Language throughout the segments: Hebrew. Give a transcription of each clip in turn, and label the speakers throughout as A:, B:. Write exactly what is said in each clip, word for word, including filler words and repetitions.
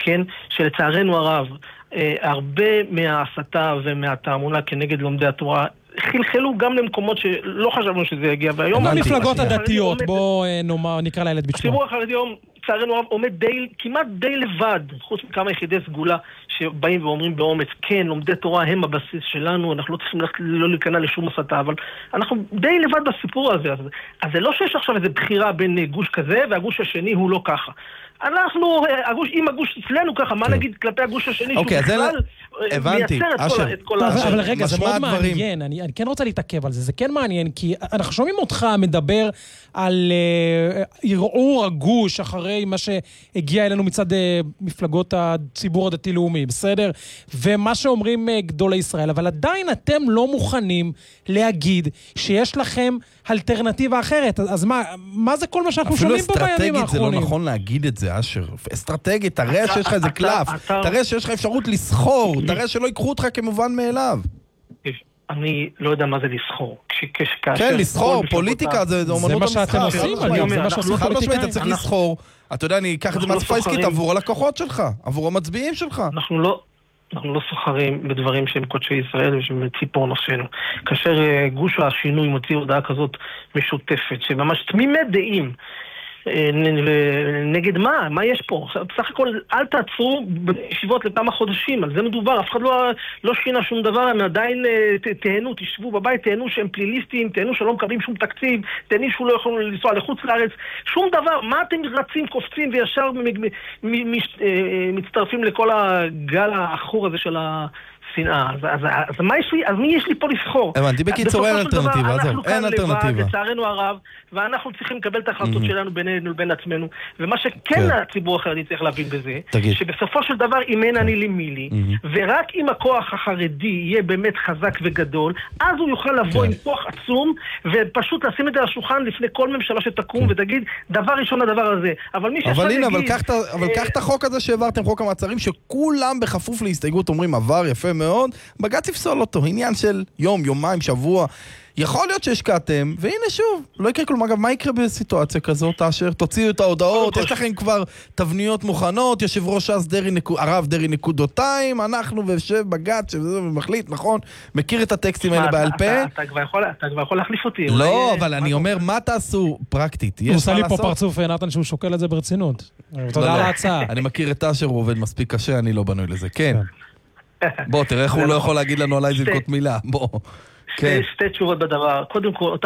A: כן, שלצערנו הרב, הרבה מההסתה ומהתעמולה כנגד לומדי התורה חלחלו גם למקומות שלא חשבנו שזה יגיע, והיום
B: המפלגות הדתיות, בוא נאמר, נקרא לילד בשמו.
A: הציבור החרדי היום, לצערנו הרב, עומד די, כמעט די לבד, חוץ מכמה יחידי סגולה שבאים ואומרים באומץ, כן, לומדי תורה הם הבסיס שלנו, אנחנו לא צריכים לא להיכנע לשום הסתה, אבל אנחנו די לבד בסיפור הזה. אז, אז זה לא שיש עכשיו איזו בחירה בין גוש כזה, והגוש השני הוא לא ככה. אנחנו, הגוש, אם הגוש אצלנו ככה, מה נגיד כלפי הגוש השני, שהוא בכלל מייצר את כל ה...
B: אבל רגע, זה מאוד מעניין, אני כן רוצה להתעכב על זה, זה כן מעניין, כי אנחנו שומעים אותך מדבר על ערעור הגוש אחרי מה שהגיע אלינו מצד מפלגות הציבור הדתי-לאומי, בסדר? ומה שאומרים גדולי ישראל, אבל עדיין אתם לא מוכנים להגיד שיש לכם אלטרנטיבה אחרת. אז מה, מה זה כל מה שאנחנו שומעים פה בימים האחרונים?
C: אפילו אסטרטגית זה לא נכון להגיד את זה, אשר. אסטרטגית, תראה שיש לך איזה קלף, תראה שיש לך אפשרות לסחור, תראה שלא ייקחו אותך כמובן מאליו.
A: אני לא יודע מה זה לסחור.
C: כן, לסחור, פוליטיקה זה אומנות
B: המשחק. זה מה שאתם עושים, זה מה שעושים פוליטיקאים.
C: אתה צריך לסחור, אתה יודע, אני אקח את זה מהשפה העסקית עבור הלקוחות שלך, עבור המצביעים שלך.
A: אנחנו לא... אנחנו לא סוחרים בדברים שהם קודשי ישראל ושהם ציפור נפשנו. כאשר גוש השינוי מוציא הודעה כזאת משותפת, שממש תמימי דעים, נגד מה? מה יש פה? בסך הכל, אל תעצרו בישיבות לכמה חודשים, על זה מדובר, אף אחד לא, לא שינה שום דבר, הם עדיין תהנו, תשבו בבית, תהנו שהם פליליסטים, תהנו שלא מקבלים שום תקציב, תהנו שהוא לא יכול לנסוע לחוץ לארץ, שום דבר, מה אתם רצים, קופצים וישר מצטרפים לכל הגל האחור הזה של ה... שנאה. אז, אז, אז, מה יש לי, אז מי יש לי פה לסחור?
C: הבנתי, בקיצור אין אלטרנטיבה,
A: אנחנו כאן לבד,
C: לבד,
A: לצערנו הרב, ואנחנו צריכים לקבל את ההחלטות mm-hmm. שלנו בינינו לבין עצמנו, ומה שכן כן. הציבור החרדי צריך להבין בזה, תגיד. שבסופו של דבר אם אין אני לי מי לי, mm-hmm. ורק אם הכוח החרדי יהיה באמת חזק וגדול, אז הוא יוכל לבוא כן. עם כוח עצום, ופשוט לשים את זה על השולחן לפני כל ממשלה שתקום, כן. ותגיד, דבר ראשון הדבר הזה. אבל מי
C: אבל הנה, אבל קח, אבל קח את החוק הזה שהעברתם, חוק המעצרים, שכולם בכפוף להסתייגות אומרים, עבר יפה מאוד, בג"ץ יפסול אותו, עניין של יום, יומיים, שבוע. יכול להיות שהשקעתם, והנה שוב, לא יקרה כלום. אגב, מה יקרה בסיטואציה כזאת, אשר תוציאו את ההודעות, יש לכם כבר תבניות מוכנות, יושב ראש אז דרי נקוד, הרב דרי נקודותיים, אנחנו ויושב בג"ץ, שזה מחליט, נכון? מכיר את הטקסטים האלה בעל פה?
A: אתה כבר יכול להחליף אותי.
C: לא, אבל אני אומר, מה תעשו פרקטית?
B: הוא עושה לי פה פרצוף, נתן, שהוא שוקל את זה ברצינות. תודה על ההצעה.
C: אני מכיר את אשר, הוא עובד מספיק קשה, אני לא בנוי לזה. כן. בוא, תראה איך הוא לא יכול להגיד לנו עליי זלקות מילה. בוא.
A: שתי תשובות בדבר. קודם כל,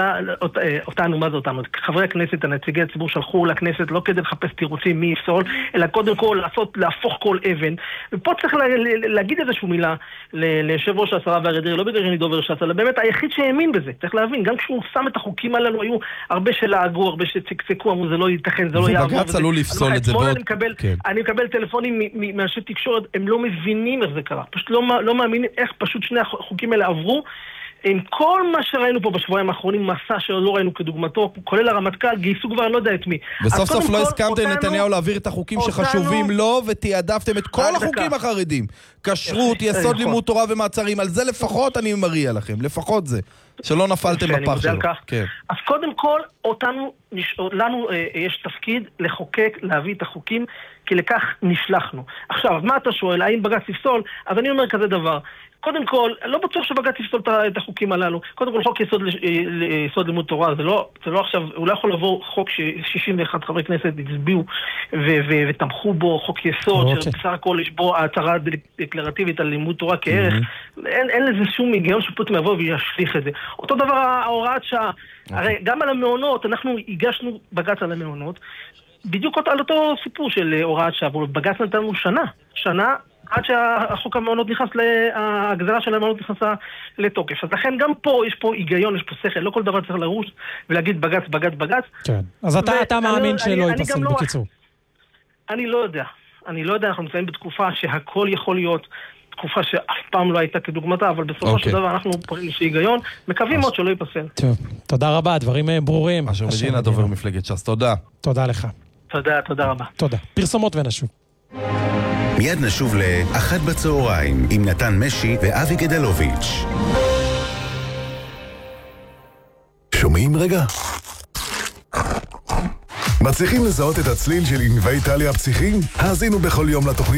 A: אותנו, מה זה אותנו? חברי הכנסת, הנציגי הציבור שלחו לכנסת לא כדי לחפש תירוצים מי יפסול, אלא קודם כל לעשות, להפוך כל אבן. ופה צריך להגיד איזושהי מילה ליושב ראש השרה והרדיר, לא בגלל שאני דובר ש"ס, אלא באמת היחיד שהאמין בזה. צריך להבין, גם כשהוא שם את החוקים הללו, היו הרבה שלעגו, הרבה שצקצקו, אמרו, זה לא ייתכן, זה לא יעבור.
C: ובג"ץ עלול לפסול את זה בעוד.
A: אני מקבל טלפונים מאנשי תקשורת, הם לא מבינים איך זה קרה. פשוט לא מאמינים איך פשוט שני החוקים האלה עברו. עם כל מה שראינו פה בשבועיים האחרונים, מסע שלא ראינו כדוגמתו, כולל הרמטכ"ל, גייסו כבר, אני לא יודע את מי.
C: בסוף סוף לא הסכמתם לנתניהו להעביר את החוקים שחשובים לו, ותיעדפתם את כל החוקים החרדים. כשרות, יסוד לימוד תורה ומעצרים, על זה לפחות אני מריע לכם, לפחות זה, שלא נפלתם בפח שלו.
A: אז קודם כל, אותנו, לנו יש תפקיד לחוקק, להביא את החוקים, כי לכך נשלחנו. עכשיו, מה אתה שואל? האם בג"ץ יפסול? אז אני אומר כזה דבר. קודם כל, לא בטוח שבג"ץ יפסול את החוקים הללו. קודם כל, חוק יסוד, יסוד לימוד תורה, זה לא, זה לא עכשיו, הוא לא יכול לבוא חוק ש-שישים ואחד חברי כנסת הצביעו ו- ו- ותמכו בו, חוק יסוד, שבסך הכל יש בו הצהרה דקלרטיבית על לימוד תורה כערך. אין, אין לזה שום היגיון שפתאום יבוא וישליך את זה. אותו דבר ההוראת שעה. הרי גם על המעונות, אנחנו הגשנו בג"ץ על המעונות, בדיוק על אותו סיפור של הוראת שעה, אבל בג"ץ נתנו שנה. שנה עד שהחוק המעונות נכנס, ההגזרה של המעונות נכנסה לתוקף. אז לכן גם פה יש פה היגיון, יש פה שכל, לא כל דבר צריך לרוץ ולהגיד בג"ץ, בג"ץ, בג"ץ.
B: כן. אז אתה, אתה מאמין שלא יפסל בקיצור.
A: אני לא יודע. אני לא יודע, אנחנו נמצאים בתקופה שהכל יכול להיות, תקופה שאף פעם לא הייתה כדוגמתה, אבל בסופו של דבר אנחנו פועלים שהיגיון, מקווים מאוד שלא ייפסל.
B: טוב, תודה רבה, הדברים ברורים.
C: אשר מדינה דובר מפלגת ש"ס, תודה.
B: תודה לך.
A: תודה, תודה רבה.
B: תודה. פרסומות ונשוב.
D: מיד נשוב לאחת בצהריים עם נתן משי ואבי גדלוביץ'.
E: שומעים רגע? מצליחים לזהות את הצליל של ענבי איטליה הפסיכיים? האזינו בכל יום לתוכנית